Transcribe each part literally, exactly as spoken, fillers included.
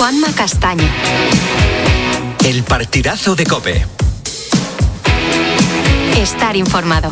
Juanma Castaño. El partidazo de COPE. Estar informado.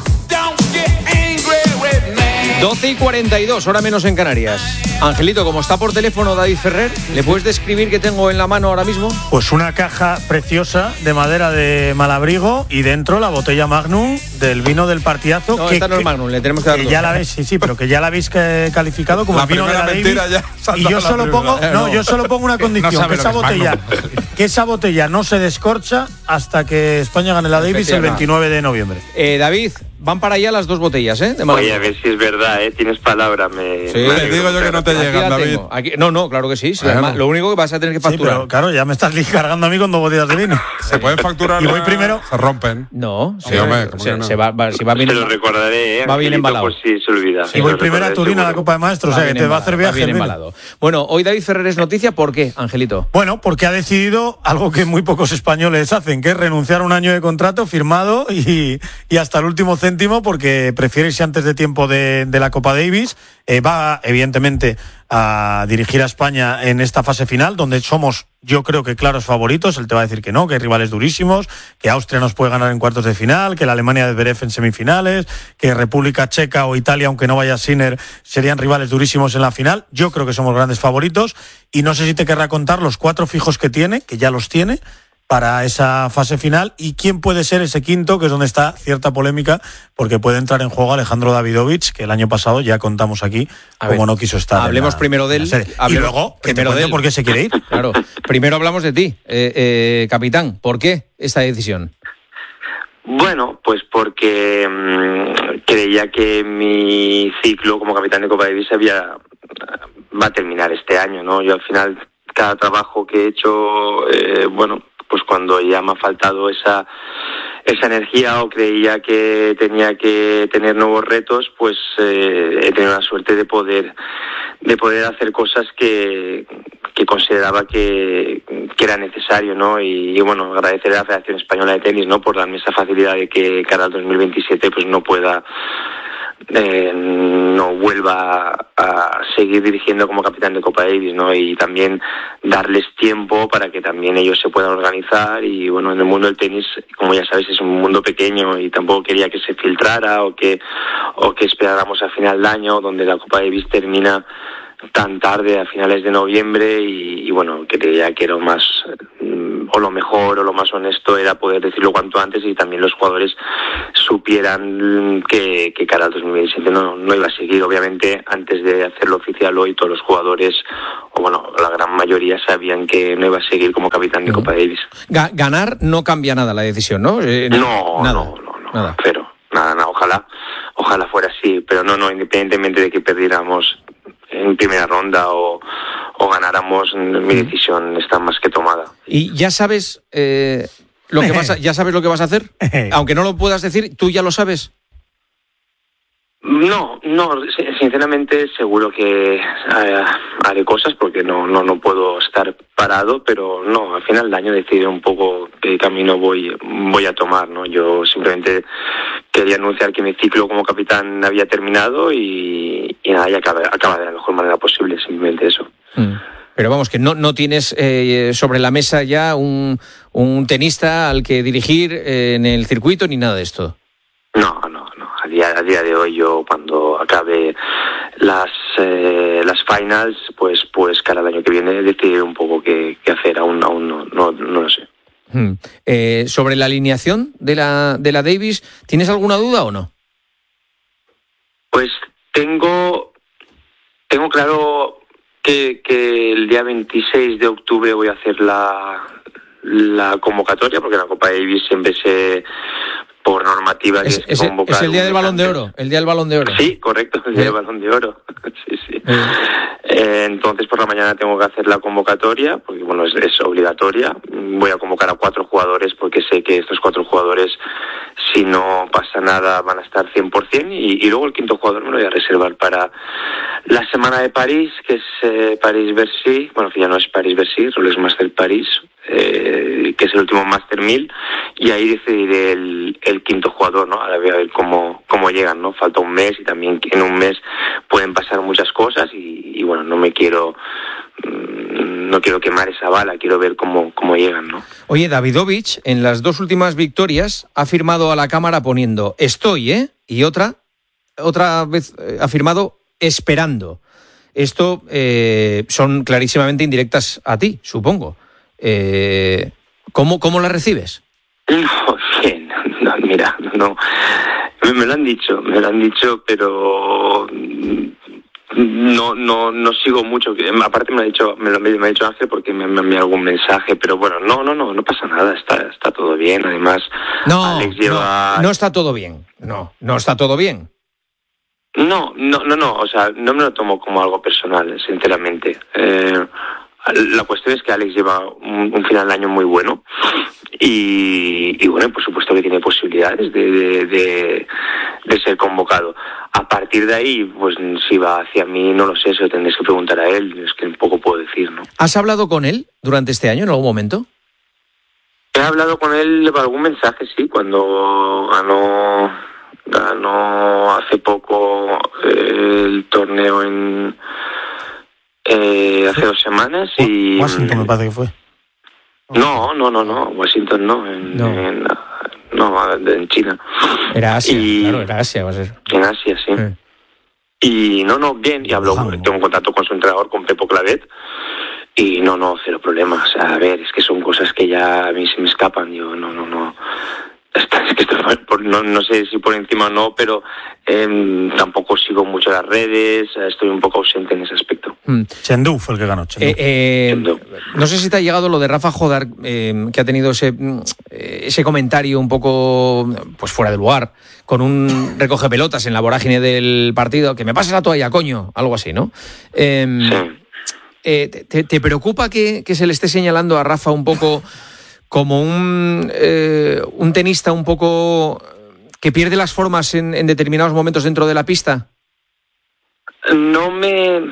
doce y cuarenta y dos, hora menos en Canarias. Angelito, como está por teléfono David Ferrer, ¿le puedes describir qué tengo en la mano ahora mismo? Pues una caja preciosa de madera de Malabrigo y dentro la botella Magnum del vino del partidazo. No, que, esta no es Magnum, le tenemos que dar que dos. ya la habéis, sí, sí, pero que ya la habéis calificado como la el vino de la Davis. Y yo solo pongo, no, yo solo pongo una condición, no que esa botella, que esa botella no se descorcha hasta que España gane la Davis el veintinueve de noviembre. Eh, David, van para allá las dos botellas, ¿eh? De Oye, a ver si es verdad, ¿eh? Tienes palabra. Me, sí, me te digo yo que no te llegan, David. Aquí, no, no, claro que sí. sí bueno. además, lo único que vas a tener que facturar. Sí, pero claro, ya me estás cargando a mí con dos botellas de vino. Se pueden facturar. Y voy primero. Se rompen. No, sí, hombre, ¿cómo se, que no? se va, va, si va bien. Se lo recordaré, ¿eh? Va bien embalado. Por si se olvida. Y voy primero a Turín a la Copa de Maestros, o sea que te va a hacer viaje. Va bien embalado. Bueno, hoy David Ferrer es noticia, ¿por qué, Angelito? Bueno, porque ha decidido algo que muy pocos españoles hacen, que es renunciar a un año de contrato firmado y, y hasta el último céntimo, porque prefiere irse antes de tiempo de, de la Copa Davis. Eh, va, evidentemente, a dirigir a España en esta fase final, donde somos, yo creo que claros favoritos. Él te va a decir que no, que hay rivales durísimos, que Austria nos puede ganar en cuartos de final, que la Alemania de Zverev en semifinales, que República Checa o Italia, aunque no vaya Sinner, serían rivales durísimos en la final. Yo creo que somos grandes favoritos y no sé si te querrá contar los cuatro fijos que tiene, que ya los tiene, para esa fase final, y quién puede ser ese quinto, que es donde está cierta polémica, porque puede entrar en juego Alejandro Davidovich, que el año pasado ya contamos aquí a como ver, no quiso estar. Hablemos la, primero de él. Hablemos, y luego, primero de él, ¿por qué se quiere ir? Claro, primero hablamos de ti, eh, eh, capitán. ¿Por qué esta decisión? Bueno, pues porque mmm, creía que mi ciclo como capitán de Copa Davis había, va a terminar este año, ¿no? Yo al final, cada trabajo que he hecho, eh, bueno, pues cuando ya me ha faltado esa esa energía o creía que tenía que tener nuevos retos, pues eh, he tenido la suerte de poder de poder hacer cosas que, que consideraba que, que era necesario, ¿no? Y, y bueno, agradecer a la Federación Española de Tenis, ¿no?, por darme esa facilidad de que cara al dos mil veintisiete pues no pueda Eh, no vuelva a seguir dirigiendo como capitán de Copa Davis, ¿no? Y también darles tiempo para que también ellos se puedan organizar. Y bueno, en el mundo del tenis, como ya sabes, es un mundo pequeño y tampoco quería que se filtrara o que o que esperáramos a final de año, donde la Copa Davis termina tan tarde, a finales de noviembre, y, y bueno, creía que era más o lo mejor o lo más honesto era poder decirlo cuanto antes y también los jugadores supieran que, que cara al dos mil veintisiete no, no iba a seguir. Obviamente, antes de hacerlo oficial hoy, todos los jugadores, o bueno, la gran mayoría sabían que no iba a seguir como capitán de Copa Davis. Ga- ganar no cambia nada la decisión, ¿no? Eh, no, nada, no, no, no, nada. Pero nada, nada, ojalá, ojalá fuera así, pero no, no, independientemente de que perdiéramos en primera ronda o, o ganáramos, mi decisión está más que tomada. ¿Y ya sabes eh, lo que vas a, ya sabes lo que vas a hacer? Aunque no lo puedas decir, ¿tú ya lo sabes? No, no, sinceramente seguro que eh, haré cosas porque no, no, no puedo estar parado, pero no, al final del año decidiré un poco qué camino voy, voy a tomar, ¿no? Yo simplemente quería anunciar que mi ciclo como capitán había terminado y, y nada, y acaba, acaba de la mejor manera posible, simplemente eso. Mm. Pero vamos, que no, no tienes eh, sobre la mesa ya un, un tenista al que dirigir eh, en el circuito ni nada de esto. No, no, no. A día, a día de hoy, yo cuando acabe las eh, las finals, pues pues cara al año que viene decidiré un poco qué, qué hacer. Aún aún no, no, no lo sé. Hmm. Eh, sobre la alineación de la de la Davis, ¿tienes alguna duda o no? Pues tengo tengo claro que, que el día veintiséis de octubre voy a hacer la la convocatoria, porque en la Copa Davis siempre se, por normativa, es, que es, convocar es el día del Balón de antes. Oro, el día del Balón de Oro. Sí, correcto, el día eh. del Balón de Oro. Sí, sí. Eh. Eh, entonces por la mañana tengo que hacer la convocatoria, porque bueno, es, es obligatoria. Voy a convocar a cuatro jugadores porque sé que estos cuatro jugadores, si no pasa nada, van a estar cien por ciento, y, y luego el quinto jugador me lo voy a reservar para la semana de París, que es eh, París-Bercy, bueno, que ya no es París-Bercy, Rolex Master París, eh, que es el último Master mil, y ahí decidiré el, el quinto jugador, ¿no? Ahora voy a ver cómo, cómo llegan, ¿no? Falta un mes y también en un mes pueden pasar muchas cosas y, y bueno, no me quiero no quiero quemar esa bala, quiero ver cómo, cómo llegan, ¿no? Oye, Davidovich, en las dos últimas victorias, ha firmado a la cámara poniendo estoy, ¿eh? Y otra, otra vez eh, ha firmado esperando. Esto eh, son clarísimamente indirectas a ti, supongo. Eh, ¿cómo, ¿Cómo la recibes? No, bien, no, mira, no, me, me lo han dicho, me lo han dicho, pero no, no, no sigo mucho. Aparte me lo ha dicho, me lo me ha dicho Ángel porque me, me ha enviado algún mensaje, pero bueno, no, no, no, no pasa nada, está, está todo bien. Además, no, Alex lleva... no, no está todo bien, no, no está todo bien. No, no, no, no, o sea, no me lo tomo como algo personal, sinceramente. Eh, la cuestión es que Alex lleva un, un final de año muy bueno y, y bueno, por supuesto que tiene posibilidades de, de, de, de ser convocado. A partir de ahí, pues si va hacia mí, no lo sé, se lo tendréis que preguntar a él, es que un poco puedo decir, ¿no? ¿Has hablado con él durante este año en algún momento? He hablado con él por algún mensaje, sí, cuando ganó, ganó hace poco eh, el torneo en... Eh, hace dos semanas y... Washington me parece que fue. No, no, no, no, Washington no, en, no. en, no, en China. Era Asia, y, claro, era Asia, va a ser. En Asia, sí. Eh. Y no, no, bien, y hablo, tengo un contacto con su entrenador, con Pepo Clavet, y no, no, cero problema. O sea, a ver, es que son cosas que ya a mí se me escapan, yo no, no, no... Es que estoy, no, no sé si por encima o no, pero eh, tampoco sigo mucho las redes, estoy un poco ausente en ese aspecto. Mm. Chengdu fue el que ganó. Eh, eh, no sé si te ha llegado lo de Rafa Jodar, eh, que ha tenido ese, ese comentario un poco pues fuera de lugar, con un recoge pelotas en la vorágine del partido, que me pases la toalla, coño, algo así, ¿no? Eh, sí. eh, te, ¿Te preocupa que, que se le esté señalando a Rafa un poco como un, eh, un tenista un poco que pierde las formas en, en determinados momentos dentro de la pista? No me,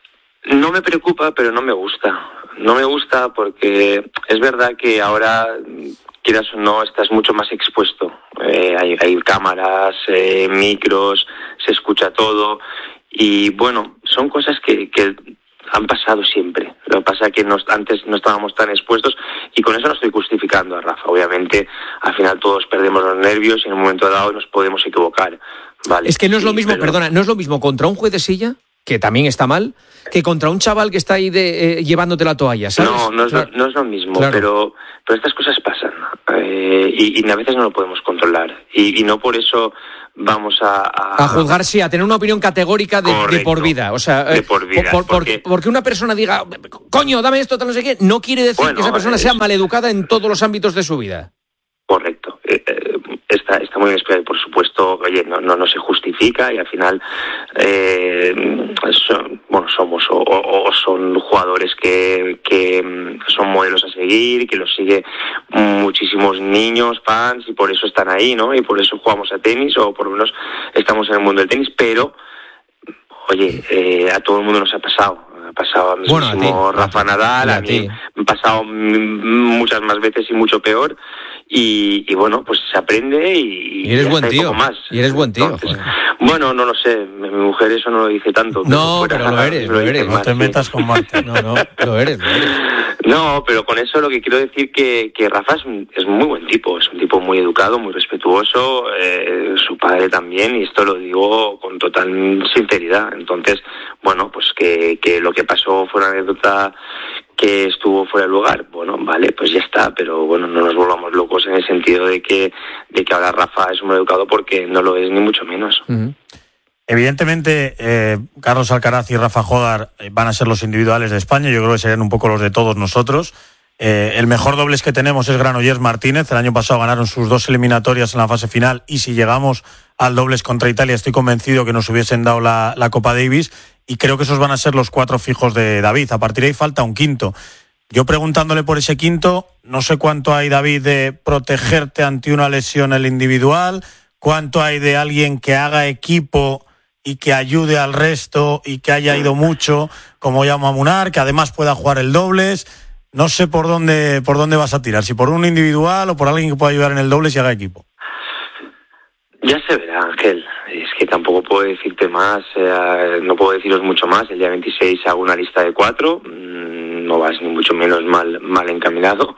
no me preocupa, pero no me gusta. No me gusta porque es verdad que ahora, quieras o no, estás mucho más expuesto. Eh, hay, hay cámaras, eh, micros, se escucha todo y bueno, son cosas que... que han pasado siempre. Lo que pasa es que nos, antes no estábamos tan expuestos y con eso no estoy justificando a Rafa. Obviamente, al final todos perdemos los nervios y en un momento dado nos podemos equivocar. Vale. Es que no es sí, lo mismo, pero... perdona, no es lo mismo contra un juez de silla, que también está mal, que contra un chaval que está ahí de, eh, llevándote la toalla, ¿sabes? No, no es, claro. lo, no es lo mismo, claro. pero, pero estas cosas pasan eh, y, y a veces no lo podemos controlar y, y no por eso vamos a... A, a juzgar, sí, a tener una opinión categórica de, correcto, de por vida. O sea, de por vida. Por, por, porque... porque una persona diga, coño, dame esto, tal, no sé qué, no quiere decir bueno, que esa persona es... sea maleducada en todos los ámbitos de su vida. Correcto. Eh, eh, está, está muy bien explicado. Por supuesto, oye, no, no, no se justifica y al final eh, son, bueno, somos o, o, o son jugadores que, que son modelos a seguir, que los sigue muchísimos niños, fans, y por eso están ahí, ¿no? Y por eso jugamos a tenis, o por lo menos estamos en el mundo del tenis, pero, oye, eh, a todo el mundo nos ha pasado. Ha pasado a mí bueno, mismo a ti, Rafa a ti, Nadal, a, a mí me ha pasado muchas más veces y mucho peor. Y, y bueno, pues se aprende y, y eres buen tío. Poco más. Y eres buen tío. Entonces, bueno, no lo sé. Mi mujer eso no lo dice tanto. No, pero, pero lo eres, lo, lo eres. No te metas sí. con Marta. No, no, lo eres, lo eres. No, pero con eso lo que quiero decir que, que Rafa es, un, es muy buen tipo. Es un tipo muy educado, muy respetuoso. Eh, su padre también, y esto lo digo con total sinceridad. Entonces, bueno, pues que, que lo que pasó fue una anécdota que estuvo fuera de lugar, bueno, vale, pues ya está, pero bueno, no nos volvamos locos en el sentido de que de que ahora Rafa es un educado, porque no lo es ni mucho menos. Uh-huh. Evidentemente, eh, Carlos Alcaraz y Rafa Jodar van a ser los individuales de España, yo creo que serían un poco los de todos nosotros. Eh, el mejor dobles que tenemos es Granollers Martínez, el año pasado ganaron sus dos eliminatorias en la fase final, y si llegamos al dobles contra Italia estoy convencido que nos hubiesen dado la, la Copa Davis. Y creo que esos van a ser los cuatro fijos de David. A partir de ahí falta un quinto. Yo preguntándole por ese quinto, no sé cuánto hay, David, de protegerte ante una lesión el individual, cuánto hay de alguien que haga equipo y que ayude al resto y que haya ido mucho, como Jaume Munar, que además pueda jugar el dobles. No sé por dónde, por dónde vas a tirar, si por un individual o por alguien que pueda ayudar en el dobles y haga equipo. Ya se verá, Ángel. Es que tampoco puedo decirte más, eh, no puedo deciros mucho más. El día veintiséis hago una lista de cuatro. no vas ni mucho menos mal mal encaminado,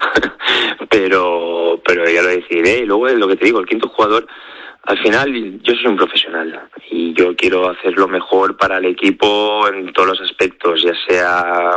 pero pero ya lo decidiré. Y luego lo que te digo, el quinto jugador, al final yo soy un profesional y yo quiero hacer lo mejor para el equipo en todos los aspectos, ya sea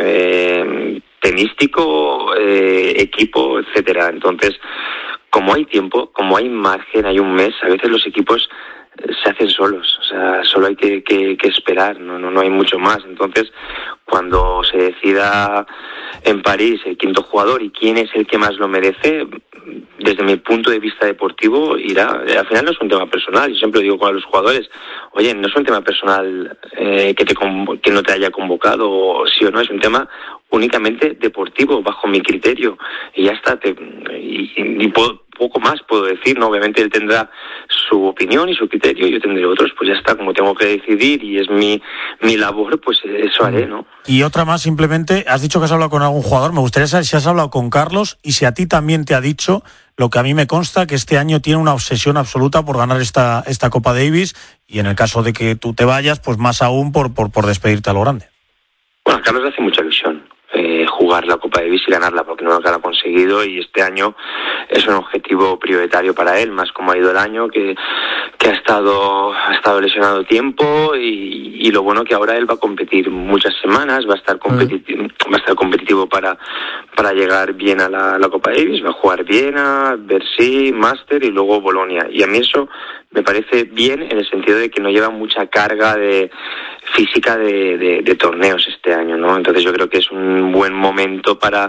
eh, tenístico, eh, equipo, etcétera. Entonces, como hay tiempo, como hay margen, hay un mes, a veces los equipos se hacen solos, o sea, solo hay que, que, que esperar, no, no, no hay mucho más. Entonces, cuando se decida en París el quinto jugador y quién es el que más lo merece, desde mi punto de vista deportivo, irá. Al final no es un tema personal, yo siempre digo con los jugadores, oye, no es un tema personal eh, que, te que no te haya convocado, o sí o no, es un tema únicamente deportivo, bajo mi criterio, y ya está, te, y, y puedo, poco más puedo decir, ¿no? Obviamente él tendrá su opinión y su criterio, yo tendré otros, pues ya está, como tengo que decidir y es mi, mi labor, pues eso haré, ¿no? Y otra más, simplemente, has dicho que has hablado con algún jugador, me gustaría saber si has hablado con Carlos y si a ti también te ha dicho lo que a mí me consta, que este año tiene una obsesión absoluta por ganar esta, esta Copa Davis, y en el caso de que tú te vayas, pues más aún por, por, por despedirte a lo grande. Bueno, a Carlos le hace mucha ilusión eh, jugar la Copa Davis y ganarla, porque no lo ha conseguido, y este año es un objetivo prioritario para él, más como ha ido el año, que, que ha estado ha estado lesionado tiempo, y, y lo bueno que ahora él va a competir muchas semanas, va a estar competitivo, mm. va a estar competitivo para, para llegar bien a la, la Copa Davis, va a jugar Viena, Bercy, Master y luego Bolonia, y a mí eso me parece bien en el sentido de que no lleva mucha carga de física de, de, de torneos este año, ¿no? Entonces yo creo que es un buen momento para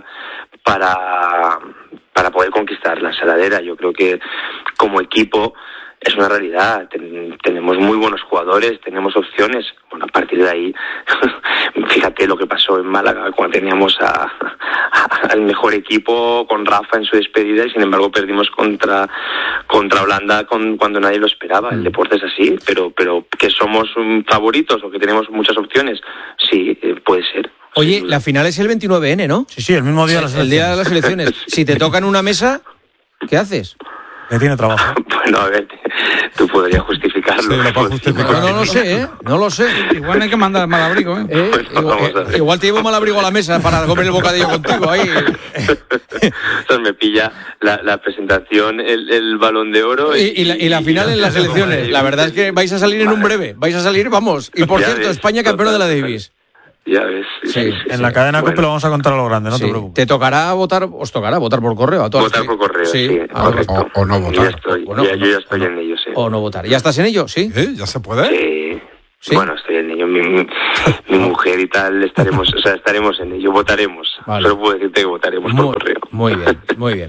para para poder conquistar la ensaladera. Yo creo que como equipo es una realidad, Ten, tenemos muy buenos jugadores, tenemos opciones. Bueno, a partir de ahí, fíjate lo que pasó en Málaga cuando teníamos a, a, al mejor equipo con Rafa en su despedida, y sin embargo perdimos contra contra Holanda con, cuando nadie lo esperaba. El deporte es así, pero pero que somos favoritos o que tenemos muchas opciones, sí, puede ser. Oye, la final es el veintinueve ene, ¿no? Sí, sí, el mismo día de las elecciones. El día de las elecciones. Si te toca en una mesa, ¿qué haces? Que tiene trabajo. Bueno, a ver, tú podrías justificarlo. Sí, lo puedo justificar. No, no lo sé, ¿eh? No lo sé. Igual hay que mandar mal abrigo, ¿eh? ¿Eh? Pues igual, eh, igual te llevo mal abrigo a la mesa para comer el bocadillo contigo ahí. Entonces me pilla la, la presentación, el, el Balón de Oro. Y, y, y, la, y la final en las elecciones. La verdad es que vais a salir en un breve. Vais a salir, vamos. Y por Ya cierto, ves, España campeona de la Davis. Ya ves. Sí, sí, En sí, la cadena bueno. COPE lo vamos a contar a lo grande, no Sí. te preocupes. Te tocará votar, os tocará votar por correo a todas. Votar por correo, sí, sí. Ah, correcto. O- o no Yo votar. ya estoy, Bueno, ya, yo ya no, estoy no. en ello, sí. O no votar. ¿Ya estás en ello? Sí. ¿Eh? ¿Ya se puede? Sí. Sí. Bueno, estoy en ello. Mi, mi, mi mujer y tal estaremos, o sea, estaremos en ello. Votaremos. Vale. Solo puedo decirte que votaremos Muy, por correo. muy bien, muy bien.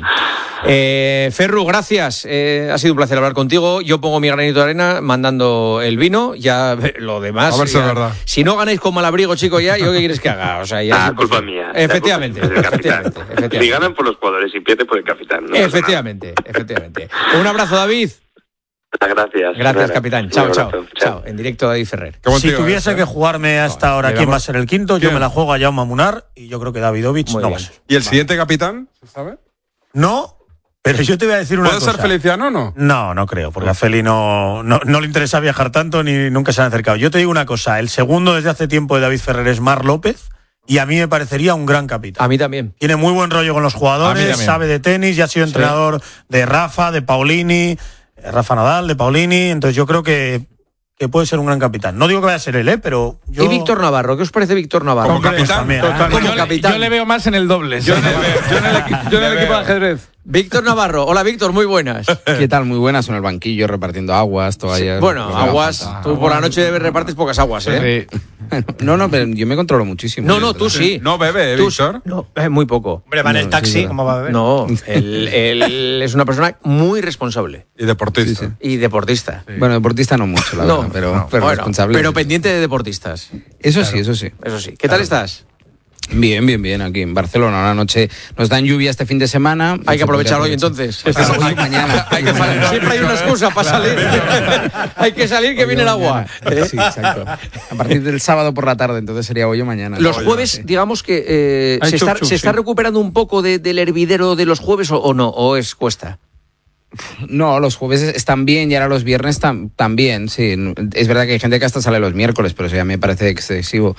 Eh, Ferru, gracias. Eh, ha sido un placer hablar contigo. Yo pongo mi granito de arena mandando el vino. Ya lo demás. A ver si ya, es verdad. Si no ganáis con Malabrigo, chico, ya, ¿yo qué quieres que haga? O sea, ya Ah, es culpa imposible. mía. Efectivamente, La culpa es del efectivamente, capitán. efectivamente. Si ganan por los jugadores y pierden por el capitán. No pasa Efectivamente, efectivamente. Un abrazo, David. nada. Gracias. Gracias, Nada. capitán. Un Chao, chao. abrazo. Chao. En directo, David Ferrer. Qué buen Si tío tuviese es, ¿eh? que jugarme hasta ahora quién llegamos- va a ser el quinto, yo ¿Quién? me la juego a Jaume Munar, y yo creo que Davidovich Muy no bien. va a ser. ¿Y el siguiente capitán? ¿Se sabe? No, pero yo te voy a decir una ¿Puede cosa. ser Feliciano o no? No, no creo, porque a Feli no, no, no le interesa viajar tanto ni nunca se han acercado. Yo te digo una cosa, el segundo desde hace tiempo de David Ferrer es Marc López, y a mí me parecería un gran capitán. A mí también. Tiene muy buen rollo con los A mí jugadores, también. sabe de tenis, ya ha sido entrenador de Rafa, de Paulini, eh, Rafa Nadal, de Paulini, entonces yo creo que, que puede ser un gran capitán. No digo que vaya a ser él, ¿eh? Pero yo... ¿Y Víctor Navarro? ¿Qué os parece Víctor Navarro? Como capitán, también, totalmente. Como Yo, le- capitán. yo le veo más en el doble. Yo en el, yo en el equi- yo en el Le equipo de veo. ajedrez. Víctor Navarro. Hola, Víctor, muy buenas. ¿Qué tal? Muy buenas en el banquillo repartiendo aguas, toallas. Bueno, lo que haga aguas. falta. Tú por la noche repartes pocas aguas, ¿eh? Sí. No, no, pero yo me controlo muchísimo. No, de no, verdad. tú sí. No bebe, ¿eh, Tú Víctor? sí. No, eh, muy poco. Hombre, va en el No, taxi, sí, ¿cómo va a beber? No, él, él es una persona muy responsable Y deportista. Sí, sí. y deportista. Bueno, deportista no mucho, la No, verdad, pero, no, pero bueno, responsable. pero sí. pendiente de deportistas. Eso sí, eso sí. Eso sí. ¿Qué tal estás? Bien, bien, bien, aquí en Barcelona. Una noche nos dan lluvia este fin de semana. Hay que aprovechar hoy aprovechar. entonces. Hoy, mañana. Hay que salir. Siempre hay una excusa para salir. Hay que salir que Hoy viene el o agua. mañana. Sí, exacto. A partir del sábado por la tarde, entonces sería hoy o mañana. Los Hoy, jueves, sí. digamos que eh, Hay se, chup está, chup, se está sí. recuperando un poco de- del hervidero de los jueves o, o no, o es cuesta. No, los jueves están bien y ahora los viernes tam, también, sí. Es verdad que hay gente que hasta sale los miércoles, pero eso ya me parece excesivo.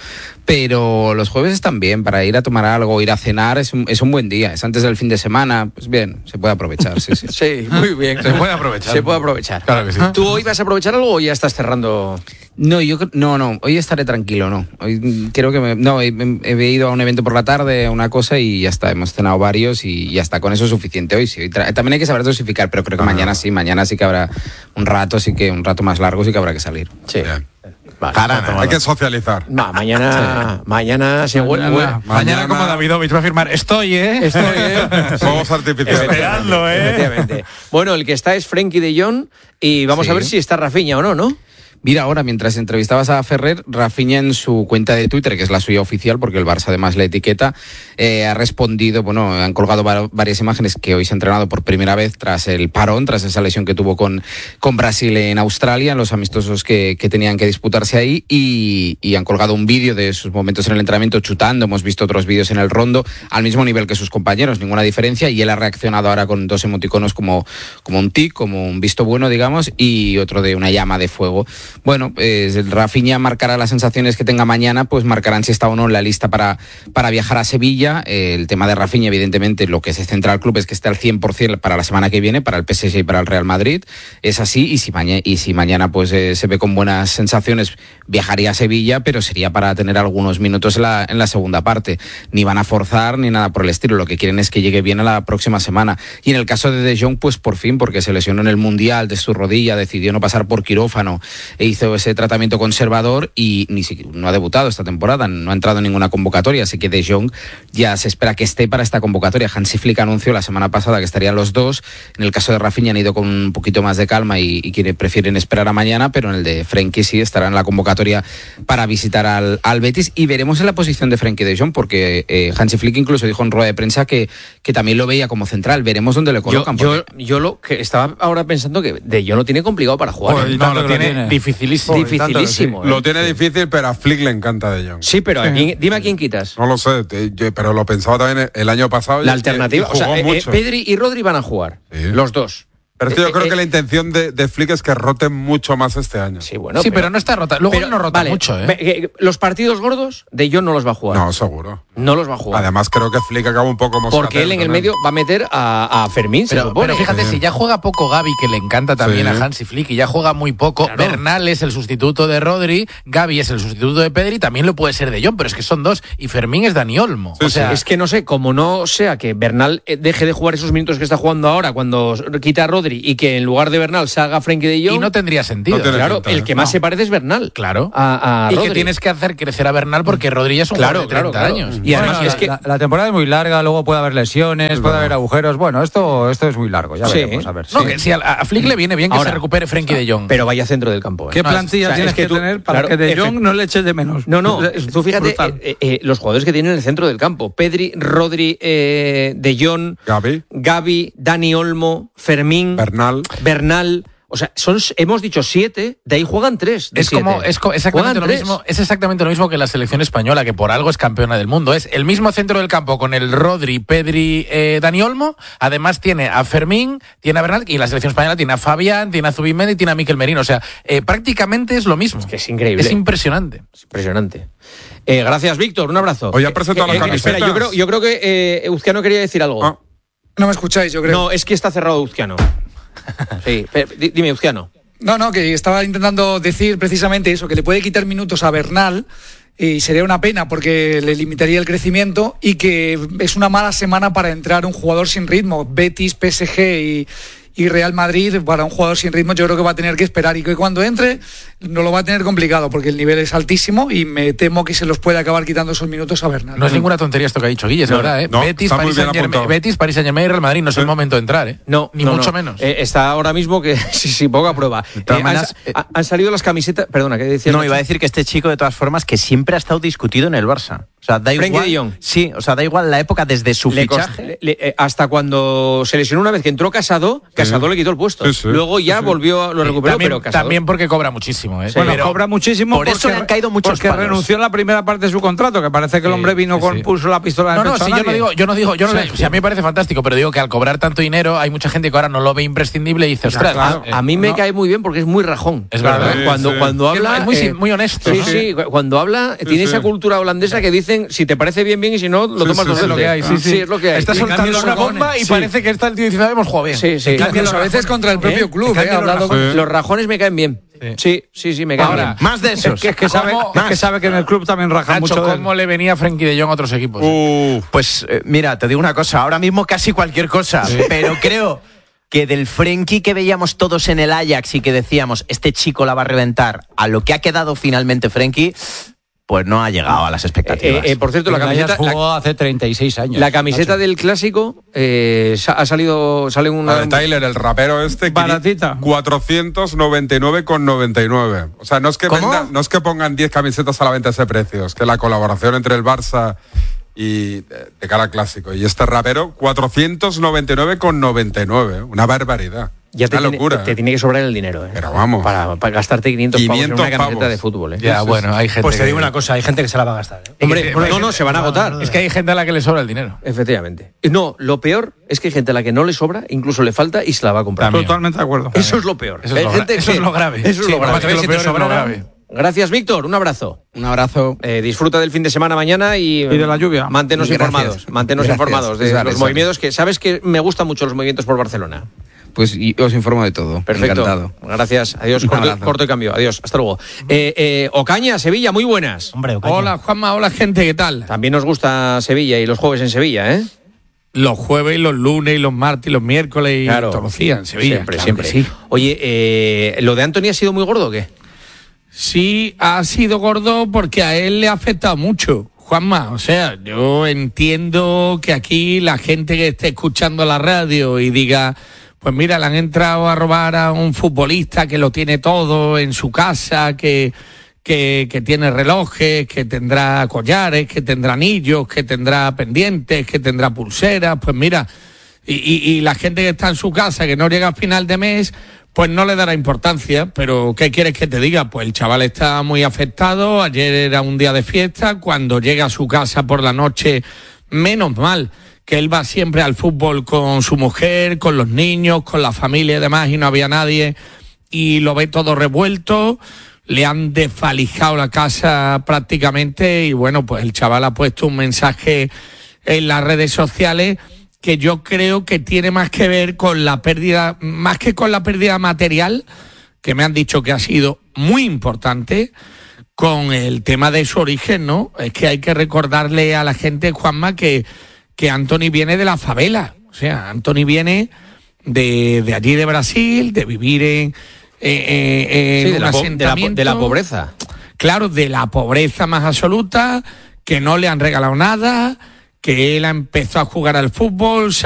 Pero los jueves están bien, para ir a tomar algo, ir a cenar, es un, es un buen día. Es antes del fin de semana, pues bien, se puede aprovechar, sí, sí. Sí, muy bien. Se puede aprovechar. Se puede aprovechar. Claro que sí. ¿Tú hoy vas a aprovechar algo o ya estás cerrando? No, yo no, no, hoy estaré tranquilo, no. Hoy creo que me, no, he, he ido a un evento por la tarde, a una cosa y ya está, hemos cenado varios y ya está, con eso es suficiente hoy. Sí. También hay que saber dosificar, pero creo que ah, mañana sí, mañana sí que habrá un rato, sí que un rato más largo sí que habrá que salir. Sí. Bien. Vale, Carana, hay que socializar. No, mañana, sí. mañana se vuelve. Mañana, mañana, mañana como Davidovich va a firmar, estoy, ¿eh? Estoy, ¿eh? Fuegos artificiales. Esperadlo, ¿eh? Efectivamente. Bueno, el que está es Frenkie de Jong y vamos sí. a ver si está Rafinha o no, ¿no? Mira, ahora, mientras entrevistabas a Ferrer, Rafinha en su cuenta de Twitter, que es la suya oficial, porque el Barça además le etiqueta, eh, ha respondido, bueno, han colgado va- varias imágenes que hoy se ha entrenado por primera vez tras el parón, tras esa lesión que tuvo con, con Brasil en Australia, en los amistosos que, que tenían que disputarse ahí, y, y han colgado un vídeo de sus momentos en el entrenamiento chutando, hemos visto otros vídeos en el rondo, al mismo nivel que sus compañeros, ninguna diferencia, y él ha reaccionado ahora con dos emoticonos como, como un tic, como un visto bueno, digamos, y otro de una llama de fuego. Bueno, eh, Rafinha marcará las sensaciones que tenga mañana, pues marcarán si está o no en la lista para, para viajar a Sevilla. Eh, el tema de Rafinha, evidentemente, lo que se centra al club es que esté al cien por ciento para la semana que viene, para el P S G y para el Real Madrid. Es así, y si, maña- y si mañana pues eh, se ve con buenas sensaciones, viajaría a Sevilla, pero sería para tener algunos minutos en la, en la segunda parte. Ni van a forzar ni nada por el estilo, lo que quieren es que llegue bien a la próxima semana. Y en el caso de De Jong, pues por fin, porque se lesionó en el Mundial de su rodilla, decidió no pasar por quirófano e hizo ese tratamiento conservador y ni siquiera no ha debutado esta temporada, no ha entrado en ninguna convocatoria, así que De Jong ya se espera que esté para esta convocatoria. Hansi Flick anunció la semana pasada que estarían los dos. En el caso de Rafinha han ido con un poquito más de calma y, y quieren, prefieren esperar a mañana, pero en el de Frenkie sí estará en la convocatoria para visitar al, al Betis, y veremos en la posición de Frenkie De Jong, porque eh, Hansi Flick incluso dijo en rueda de prensa que, que también lo veía como central. Veremos dónde le colocan. Yo, yo, yo lo que estaba ahora pensando que De Jong lo tiene complicado para jugar. Pues, ¿eh? no, lo tiene, tiene dificilísimo. Dificilísimo. Lo tiene difícil, pero a Flick le encanta De Jong. Sí, pero ¿a quién, dime a quién quitas. No lo sé, te- yo- pero lo pensaba también el año pasado. La y- alternativa. y O sea, jugó eh, eh, mucho. Pedri y Rodri van a jugar. Sí. Los dos. Pero es que yo Eh, creo eh, que la intención de, de Flick es que roten mucho más este año. Sí, bueno. Sí, pero no está rota. Luego pero, él no rota vale, mucho, ¿eh? ve- eh, Los partidos gordos, De Jong no los va a jugar. No, seguro. No los va a jugar. Además, creo que Flick acaba un poco moscatel. Porque él en el con medio va a meter a, a Fermín, se Pero, supone. pero fíjate, Sí. si ya juega poco Gavi, que le encanta también Sí. a Hansi Flick, y ya juega muy poco, Claro. Bernal es el sustituto de Rodri, Gavi es el sustituto de Pedri, también lo puede ser De Jong, pero es que son dos, y Fermín es Dani Olmo. Sí, o sea, Es que no sé, como no sea que Bernal eh, deje de jugar esos minutos que está jugando ahora cuando quita a Rodri y que en lugar de Bernal salga Frenkie de Jong. y no tendría sentido. No tiene Claro, pinta, el ¿eh? que más No. se parece es Bernal. Claro. A, a y Rodri. que tienes que hacer crecer a Bernal porque Rodri ya es un Claro, jugador de treinta claro, claro. años. Y además Bueno, es que la, la temporada es muy larga, luego puede haber lesiones, puede verdad. haber agujeros. Bueno, esto, esto es muy largo, ya Sí. veremos. A ver. No, sí. que si a, a Flick le viene bien que Ahora, se recupere Frenkie de Jong. pero vaya centro del campo. ¿eh? ¿Qué No, es- plantilla o sea, tienes es que que tú- tener para que De Jong no le eches de menos? No, no, Es tú fíjate brutal. eh, eh, los jugadores que tienen en el centro del campo. Pedri, Rodri, eh, De Jong, Gavi, Gavi, Dani Olmo, Fermín, Bernal. Bernal. O sea, son, hemos dicho siete, de ahí juegan tres. de Es como siete. es co- exactamente Juegan lo tres. mismo, es exactamente lo mismo que la selección española, que por algo es campeona del mundo. Es el mismo centro del campo con el Rodri, Pedri, eh, Dani Olmo. Además tiene a Fermín, tiene a Bernal, y la selección española tiene a Fabián, tiene a Zubimendi, tiene a Mikel Merino. O sea, eh, prácticamente es lo mismo. Es que es increíble. Es impresionante. Es impresionante. Eh, gracias, Víctor. Un abrazo. Oye, han presentado Eh, las eh, Espera, camisetas. yo creo, yo creo que eh, Uzquiano quería decir algo. Ah. No me escucháis, yo creo. No, es que está cerrado Uzquiano. Sí, pero, di- dime, Uzquiano. No, no, que estaba intentando decir precisamente eso, que le puede quitar minutos a Bernal y sería una pena porque le limitaría el crecimiento y que es una mala semana para entrar un jugador sin ritmo. Betis, P S G y, y Real Madrid, para un jugador sin ritmo yo creo que va a tener que esperar y que cuando entre no lo va a tener complicado porque el nivel es altísimo y me temo que se los puede acabar quitando esos minutos a Bernal. No es ninguna tontería esto que ha dicho Guille, es No, verdad, ¿eh? no, Betis, está muy París bien Saint-Germain, apuntado. Betis, París Saint-Germain y Real Madrid, no es el momento de entrar, ¿eh? No, Ni no, mucho no. menos. Eh, está ahora mismo que sí, sí, poca prueba. De todas Eh, maneras, han, sa- han salido las camisetas. Perdona, ¿qué decías? No, Nacho? iba a decir que este chico, de todas formas, que siempre ha estado discutido en el Barça. O sea, da Frenkie igual. de Jong. Sí, o sea, da igual la época desde su Le fichaje. cost- le- le- eh, hasta cuando se lesionó una vez que entró Casado, Casado Casado le quitó el puesto. Sí, sí. Luego ya Sí, sí. volvió, lo recuperó, también, pero Casado... también porque cobra muchísimo, ¿eh? Sí. Bueno, Pero- cobra muchísimo por eso porque, le han caído muchos porque palos. renunció en la primera parte de su contrato, que parece que el Sí, hombre vino sí, con sí. puso la pistola en No, el no, pecho si a yo no nadie. digo, yo no digo, yo no Sí. le- si a mí me parece fantástico, pero digo que al cobrar tanto dinero hay mucha gente que ahora no lo ve imprescindible y dice, ostras, claro. eh, A mí me No. cae muy bien porque es muy rajón. Es verdad. Sí, Cuando, sí. cuando es habla... muy, eh, muy honesto. Sí, ¿no? sí, cuando habla tiene sí. esa cultura holandesa que dicen si te parece bien, bien y si no, lo Sí, tomas sí, dos sí. veces. Es lo que hay, sí, sí. es lo que hay. Está Y en cambio soltando los una rajones, bomba y sí. parece que está el tío diciendo, hemos jugado bien. Sí, sí. Incluso a veces contra el propio ¿Eh? club, En cambio, eh, los, hablado rajones, con- los rajones me caen bien. Sí, sí, sí, me caen Ahora, bien. Más de esos. Es que, es que sabe, ¿Cómo? es que sabe que en el club también raja Nacho, mucho de él. ¿cómo le venía Frenkie de Jong a otros equipos? Uh, Pues eh, mira, te digo una cosa, ahora mismo casi cualquier cosa, pero creo que del Frenkie que veíamos todos en el Ajax y que decíamos, este chico la va a reventar, a lo que ha quedado finalmente Frenkie, pues no ha llegado a las expectativas. Eh, eh, por cierto, la El Ajax camiseta, la, jugó hace treinta y seis años. la camiseta Nacho. del clásico eh, sa- ha salido, sale la una... de Tyler, el rapero este, Baratita. cuatrocientos noventa y nueve con noventa y nueve. O sea, no es que ¿Cómo? venda- no es que pongan diez camisetas a la venta a ese precio, es que la colaboración entre el Barça y de, de cara al clásico y este rapero, cuatrocientos noventa y nueve con noventa y nueve. Una barbaridad. Ya te, Una tiene, locura. te ¿eh? tiene que sobrar el dinero, ¿eh? Pero vamos. Para, para gastarte quinientos pavos en quinientos una camiseta pavos. de fútbol, ¿eh? Ya, bueno, hay gente Pues te que- digo una cosa, hay gente que se la va a gastar. ¿eh? Hombre, que- no, hay no, gente- se van a agotar. Es que hay gente a la que le sobra el dinero. Efectivamente. No, lo peor es que hay gente a la que no le sobra, incluso le falta y se la va a comprar. También. Totalmente de acuerdo. Eso es lo peor. Eso es Hay lo gente gra- eso que- es lo grave. Eso es Sí, lo grave. para que Si te te sobrara, sobrara- grave. Gracias, Víctor. Un abrazo. Un abrazo. Eh, disfruta del fin de semana mañana y, Y de la lluvia. Manténnos Gracias. informados. Manténnos Gracias. informados de Vale, los vale. movimientos que sabes que me gustan mucho los movimientos por Barcelona. Pues y os informo de todo. Perfecto. Encantado. Gracias. Adiós. Un Corto, abrazo. corto y cambio. Adiós. Hasta luego. Eh, eh, Ocaña, Sevilla, muy buenas. Hombre, Ocaña. Hola, Juanma, hola, gente, ¿qué tal? También nos gusta Sevilla y los jueves en Sevilla, ¿eh? Los jueves, y los lunes, y los martes, y los miércoles, y Claro. todos los días en Sevilla. Siempre, claro siempre. que sí. Oye, eh, ¿lo de Anthony ha sido muy gordo o qué? Sí, ha sido gordo porque a él le ha afectado mucho, Juanma. O sea, yo entiendo que aquí la gente que esté escuchando la radio y diga, pues mira, le han entrado a robar a un futbolista que lo tiene todo en su casa, que, que, que tiene relojes, que tendrá collares, que tendrá anillos, que tendrá pendientes, que tendrá pulseras, pues mira, y, y, y la gente que está en su casa, que no llega a final de mes, pues no le dará importancia, pero ¿qué quieres que te diga? Pues el chaval está muy afectado, ayer era un día de fiesta, cuando llega a su casa por la noche, menos mal que él va siempre al fútbol con su mujer, con los niños, con la familia y demás, y no había nadie, y lo ve todo revuelto, le han desvalijado la casa prácticamente, y bueno, pues el chaval ha puesto un mensaje en las redes sociales que yo creo que tiene más que ver con la pérdida, más que con la pérdida material, que me han dicho que ha sido muy importante, con el tema de su origen, ¿no? Es que hay que recordarle a la gente, Juanma, que, que Anthony viene de la favela. O sea, Anthony viene de, de allí de Brasil, de vivir en, eh, eh, en Sí, de un la po- de la po- asentamiento. de la pobreza. Claro, de la pobreza más absoluta, que no le han regalado nada, que él empezó a jugar al fútbol,